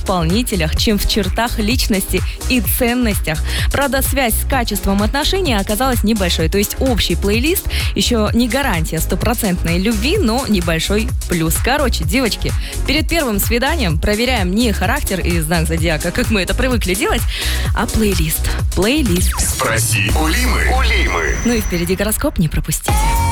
исполнителях, чем в чертах личности и ценностях. Правда, связь с качеством отношений оказалась небольшой. То есть общий плейлист еще не гарантия стопроцентной любви, но небольшой плюс. Короче, девочки, перед первым свиданием проверяем не характер и знак зодиака, как мы это привыкли делать, а плейлист. Плейлист. Спроси у Лимы. Ну и впереди гороскоп, не пропустите.